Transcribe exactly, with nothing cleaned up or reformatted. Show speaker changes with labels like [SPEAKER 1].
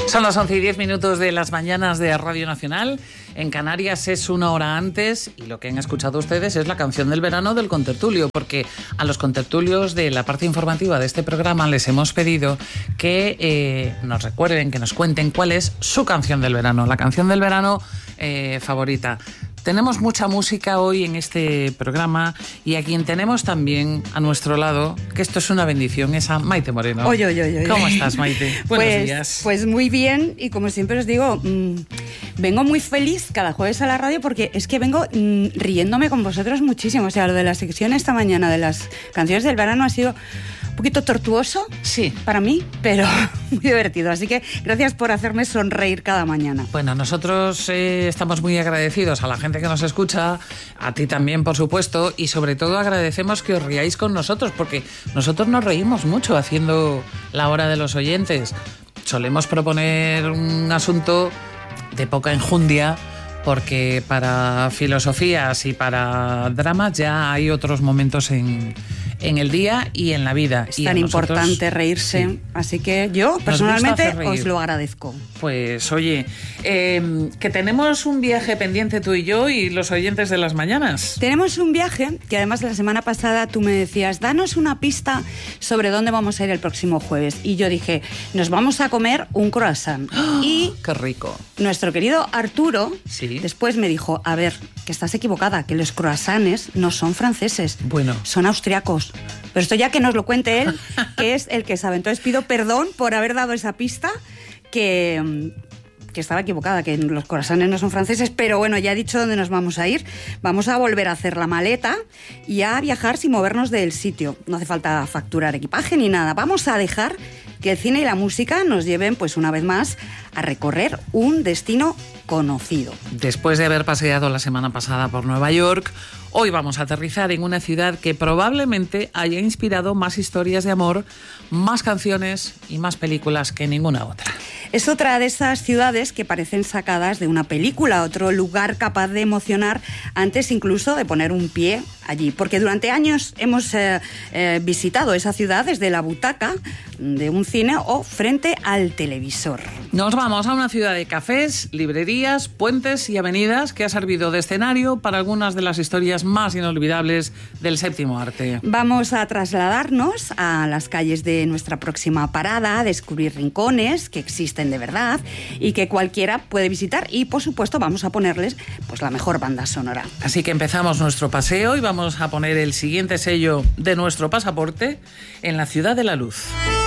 [SPEAKER 1] Son las once y diez minutos de las mañanas de Radio Nacional. En Canarias es una hora antes y lo que han escuchado ustedes es la canción del verano del contertulio, porque a los contertulios de la parte informativa de este programa les hemos pedido que eh, nos recuerden, que nos cuenten cuál es su canción del verano, la canción del verano eh, favorita. Tenemos mucha música hoy en este programa y a quien tenemos también a nuestro lado, que esto es una bendición, es a Maite Moreno.
[SPEAKER 2] Oye, oye, oye.
[SPEAKER 1] ¿Cómo estás, Maite? Buenos
[SPEAKER 2] pues,
[SPEAKER 1] días.
[SPEAKER 2] Pues muy bien, y como siempre os digo, mmm, vengo muy feliz cada jueves a la radio porque es que vengo mmm, riéndome con vosotros muchísimo. O sea, lo de la sección esta mañana de las canciones del verano ha sido un poquito tortuoso,
[SPEAKER 1] sí,
[SPEAKER 2] para mí, pero muy divertido. Así que gracias por hacerme sonreír cada mañana.
[SPEAKER 1] Bueno, nosotros eh, estamos muy agradecidos a la gente que nos escucha, a ti también, por supuesto, y sobre todo agradecemos que os riáis con nosotros, porque nosotros nos reímos mucho haciendo la hora de los oyentes. Solemos proponer un asunto de poca enjundia, porque para filosofías y para dramas ya hay otros momentos en, en el día y en la vida.
[SPEAKER 2] Es
[SPEAKER 1] y
[SPEAKER 2] tan
[SPEAKER 1] nosotros,
[SPEAKER 2] importante reírse, sí. Así que yo personalmente os lo agradezco.
[SPEAKER 1] Pues oye, eh, que tenemos un viaje pendiente tú y yo y los oyentes de las mañanas.
[SPEAKER 2] Tenemos un viaje que además la semana pasada tú me decías, danos una pista sobre dónde vamos a ir el próximo jueves. Y yo dije, nos vamos a comer un croissant.
[SPEAKER 1] ¡Oh,
[SPEAKER 2] y
[SPEAKER 1] qué rico!
[SPEAKER 2] Nuestro querido Arturo,
[SPEAKER 1] ¿sí?,
[SPEAKER 2] después me dijo, a ver, que estás equivocada, que los croissants no son franceses,
[SPEAKER 1] bueno,
[SPEAKER 2] son austriacos. Pero esto ya que nos lo cuente él, que es el que sabe. Entonces pido perdón por haber dado esa pista, que, que estaba equivocada, que los croissants no son franceses, pero bueno, ya he dicho dónde nos vamos a ir. Vamos a volver a hacer la maleta y a viajar sin movernos del sitio. No hace falta facturar equipaje ni nada. Vamos a dejar que el cine y la música nos lleven, pues una vez más, a recorrer un destino conocido.
[SPEAKER 1] Después de haber paseado la semana pasada por Nueva York, hoy vamos a aterrizar en una ciudad que probablemente haya inspirado más historias de amor, más canciones y más películas que ninguna otra.
[SPEAKER 2] Es otra de esas ciudades que parecen sacadas de una película, otro lugar capaz de emocionar antes incluso de poner un pie allí. Porque durante años hemos eh, eh, visitado esa ciudad desde la butaca de un cine o frente al televisor.
[SPEAKER 1] Nos vamos a una ciudad de cafés, librerías, puentes y avenidas que ha servido de escenario para algunas de las historias más inolvidables del séptimo arte.
[SPEAKER 2] Vamos a trasladarnos a las calles de nuestra próxima parada, a descubrir rincones que existen de verdad y que cualquiera puede visitar, y por supuesto vamos a ponerles pues la mejor banda sonora.
[SPEAKER 1] Así que empezamos nuestro paseo y vamos a poner el siguiente sello de nuestro pasaporte en la Ciudad de la Luz.